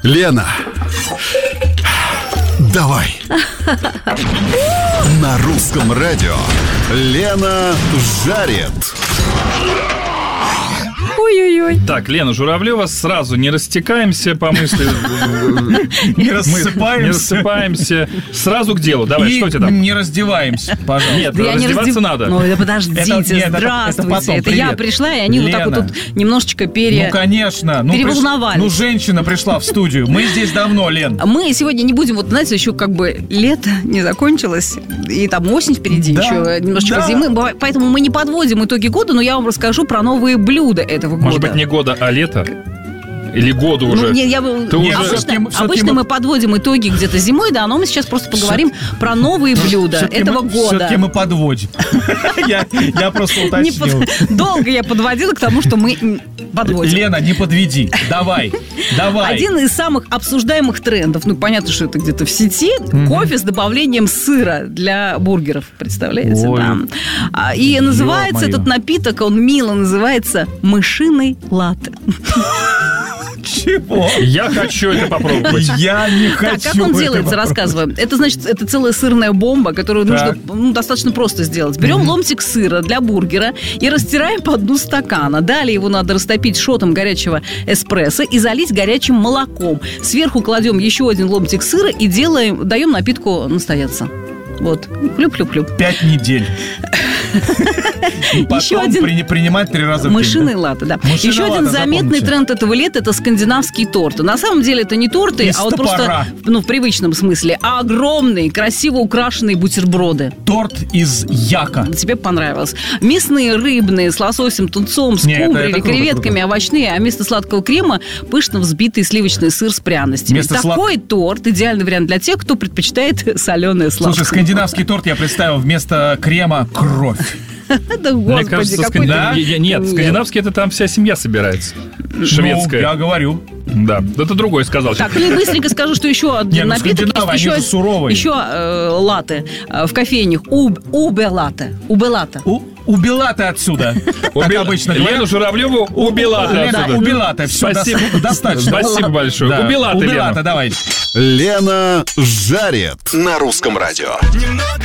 Лена, давай. На русском радио Лена жарит. Ой-ой-ой. Так, Лена Журавлева, сразу не растекаемся по мысли. Не рассыпаемся. Сразу к делу. Давай, что тебе там? Не раздеваемся, пожалуйста. Нет, раздеваться надо. Ну, да подождите, это здравствуйте. потом, Я привет. пришла, и они вот так вот Лена. тут немножечко Ну, конечно. переволновались. Женщина пришла в студию. Мы здесь давно, Лен. Мы сегодня не будем, вот знаете, еще как бы лето не закончилось, и там осень впереди, Да, еще немножечко да. зимы, поэтому мы не подводим итоги года, но я вам расскажу про новые блюда этого года. Может быть, не года, а лето? Или года уже? Ну, нет, Ты уже- обычно мы подводим итоги где-то зимой, да, но мы сейчас просто поговорим про новые блюда этого года. Все-таки мы подводим. Я просто Не уточнил. Долго я подводила к тому, что мы подводим. Лена, не подведи. Давай. Один из самых обсуждаемых трендов, ну, понятно, что это где-то в сети, кофе с добавлением сыра для бургеров, представляете? Ой. Да. И называется Ё-моё. этот напиток, он мило называется мышиный латте. Чего? Я хочу это попробовать. Я не хочу. Так, как он делается, рассказываю. Это, значит, это целая сырная бомба, которую нужно достаточно просто сделать. Берем ломтик сыра для бургера и растираем по дну стакана. Далее его надо растопить шотом горячего эспрессо и залить горячим молоком. Сверху кладем еще один ломтик сыра и даем напитку настояться. Вот. Хлюп-хлюп-хлюп. 5 недель. И Еще потом один принимать 3 раза в день. мышиный латте, да. Мышиный Еще один латте, заметный запомните. тренд этого лета – это скандинавские торты. На самом деле это не торты, Из а вот топора. просто, в привычном смысле, а огромные, красиво украшенные бутерброды. Торт из яка. Тебе понравилось. Мясные, рыбные, с лососем, тунцом, Не, это скумбрией или круто, креветками, овощные, а вместо сладкого крема пышно взбитый сливочный сыр с пряностями. Вместо Такой торт – идеальный вариант для тех, кто предпочитает соленое сладкое. Слушай, скандинавский торт я представил вместо крема кровь. Да, Мне господи, кажется, какой Да? Нет, скандинавский это там вся семья собирается. Ну, Шведская. я говорю. Да, это другой сказал. Так, ну и быстренько скажу, что еще Не, один ну напиток скандинавы, есть. они же суровые. Еще латте в кофейнях. Убе-латте. Убе-латте. Убила ты отсюда. Как обычно Лену говорят. Журавлеву убила ты Да, отсюда. убила ты. Все, Спасибо. достаточно. Спасибо большое. Да. Убила ты, Убила Лена. ты, давай. Лена жарит. На русском радио.